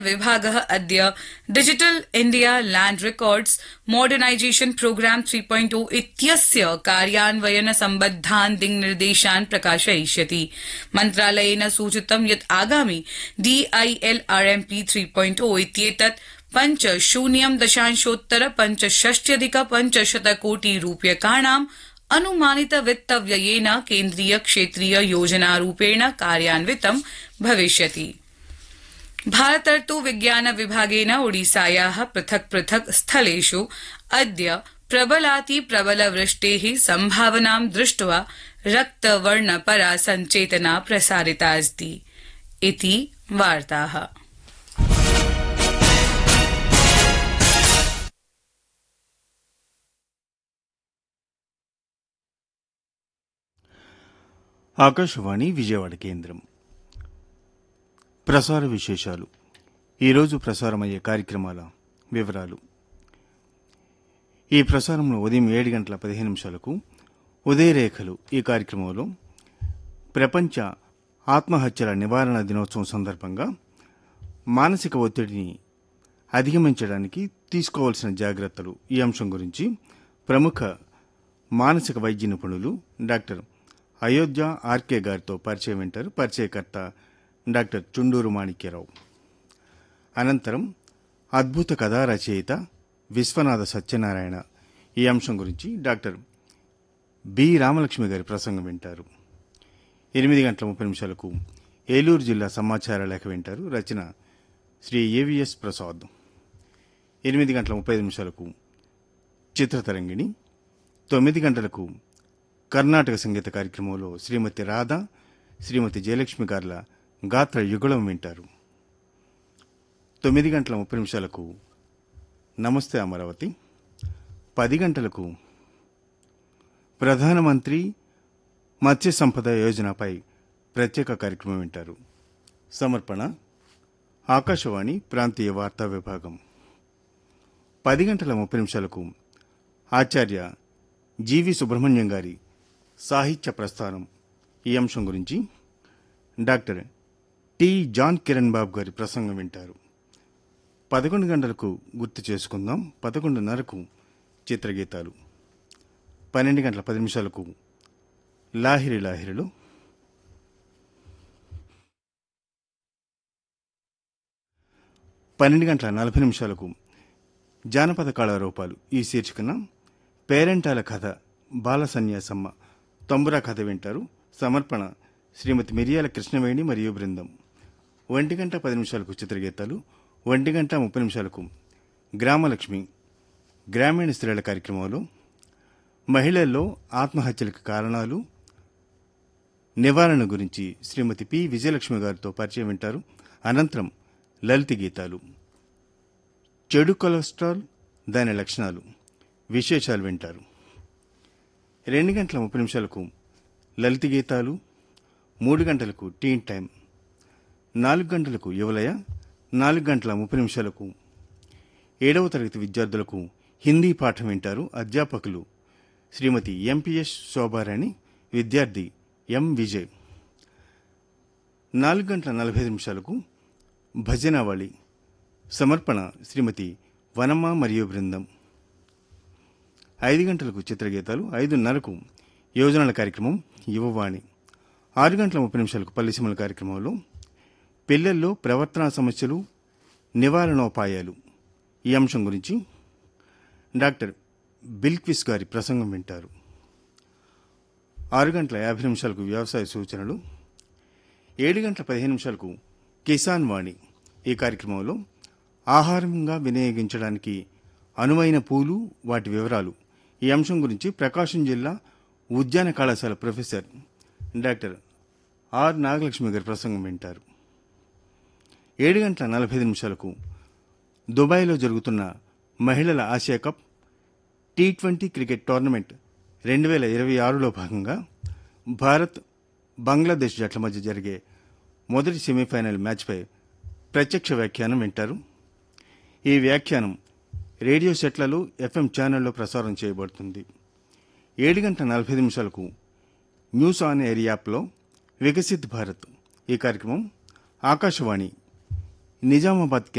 विभागः अद्य digital India land records modernisation programme 3.0 इत्यस्य कार्यान्वयन सम्बद्धान् दिङ्निर्देशान् प्रकाशयिष्यति। मन्त्रालयेन सूचितं यत् आगामि DILRMP 3.0 इत्येतत् 5.0.65 कोटि रूप्यकाणाम् अनुमानित वित्तव्ययेन केन्द्रीय क्षेत्रीय योजनारूपेण कार्यान्वितं भविष्यति। भारतर्तु विज्ञान विभागेन ओडिसायाः पृथक् पृथक् स्थलेषु अद्य प्रबलाति प्रबलवृष्टेः सम्भावनां दृष्ट्वा रक्तवर्णपरा सञ्चेतना प्रसारिता अस्ति। इति वार्ताः। ఆకాశవాణి విజయవాడ కేంద్రం ప్రసార విశేషాలు. ఈరోజు ప్రసారమయ్యే కార్యక్రమాల వివరాలు. ఈ ప్రసారంలో ఉదయం 7:15 ఉదయరేఖలు ఈ కార్యక్రమంలో ప్రపంచ ఆత్మహత్యల నివారణ దినోత్సవం సందర్భంగా మానసిక ఒత్తిడిని అధిగమించడానికి తీసుకోవాల్సిన జాగ్రత్తలు ఈ అంశం గురించి ప్రముఖ మానసిక వైద్య నిపుణులు డాక్టర్ అయోధ్య ఆర్కే గారితో పరిచయం వింటారు. పరిచయకర్త డాక్టర్ చుండూరు మాణిక్యరావు. అనంతరం అద్భుత కథా రచయిత విశ్వనాథ సత్యనారాయణ ఈ అంశం గురించి డాక్టర్ బి రామలక్ష్మి గారి ప్రసంగం వింటారు. 8:30 ఏలూరు జిల్లా సమాచార లేఖ వింటారు. రచన శ్రీ ఏవిఎస్ ప్రసాద్. 8:35 చిత్రతరంగిణి. 9 కర్ణాటక సంగీత కార్యక్రమంలో శ్రీమతి రాధా, శ్రీమతి జయలక్ష్మి గార్ల గాత్ర యుగళం వింటారు. 9:30 నమస్తే అమరావతి. 10 ప్రధానమంత్రి మత్స్య సంపద యోజనపై ప్రత్యేక కార్యక్రమం వింటారు. సమర్పణ ఆకాశవాణి ప్రాంతీయ వార్తా విభాగం. 10:30 ఆచార్య జీవి సుబ్రహ్మణ్యం గారి సాహిత్య ప్రస్థానం ఈ అంశం గురించి డాక్టర్ టి జాన్ కిరణ్ బాబు గారి ప్రసంగం వింటారు. 11 గుర్తు చేసుకుందాం. 11:30 చిత్రగీతాలు. 12:10 లాహిరి లాహిరిలో, 12:40 జానపద కళారూపాలు ఈ శీర్షికన పేరెంటాల కథ బాల సన్యాసమ్మ తంబురా కథ వింటారు. సమర్పణ శ్రీమతి మిరియాల కృష్ణవేణి మరియు బృందం. 1:10 చిత్రగీతాలు. 1:30 గ్రామలక్ష్మి గ్రామీణ స్త్రీల కార్యక్రమంలో మహిళల్లో ఆత్మహత్యలకు కారణాలు, నివారణ గురించి శ్రీమతి పి విజయలక్ష్మి గారితో పరిచయం వింటారు. అనంతరం లలిత గీతాలు. చెడు కొలెస్ట్రాల్, దాని లక్షణాలు, విశేషాలు వింటారు. 2:30 లలిత గీతాలు. 3 టీన్ టైం. 4 యువలయ. 4:30 7వ తరగతి విద్యార్థులకు హిందీ పాఠం వింటారు. అధ్యాపకులు శ్రీమతి ఎంపీఎస్ శోభారాణి, విద్యార్థి ఎం విజయ్. 4:45 భజనావళి. సమర్పణ శ్రీమతి వనమ్మ మరియు బృందం. 5 చిత్రగీతాలు. 5:30 యోజనల కార్యక్రమం యువవాణి. 6:30 పల్లిసీమల కార్యక్రమంలో పిల్లల్లో ప్రవర్తనా సమస్యలు, నివారణోపాయాలు ఈ అంశం గురించి డాక్టర్ బిల్క్విస్ గారి ప్రసంగం వింటారు. 6:50 వ్యవసాయ సూచనలు. 7:15 కిసాన్ వాణి ఈ కార్యక్రమంలో ఆహారంగా వినియోగించడానికి అనువైన పూలు, వాటి వివరాలు ఈ అంశం గురించి ప్రకాశం జిల్లా ఉద్యాన కళాశాల ప్రొఫెసర్ డాక్టర్ ఆర్ నాగలక్ష్మి గారి ప్రసంగం వింటారు. 7:45 దుబాయ్లో జరుగుతున్న మహిళల Asia cup T20 cricket tournament 2026లో భాగంగా భారత్, బంగ్లాదేశ్ జట్ల మధ్య జరిగే మొదటి సెమీఫైనల్ మ్యాచ్పై ప్రత్యక్ష వ్యాఖ్యానం వింటారు. ఈ వ్యాఖ్యానం రేడియో సెట్లలో, FM ఛానల్లో ప్రసారం చేయబడుతుంది. 7:45 న్యూస్ ఆన్ ఎయిర్ యాప్లో వికసిత్ భారత్ ఈ కార్యక్రమం ఆకాశవాణి నిజామాబాద్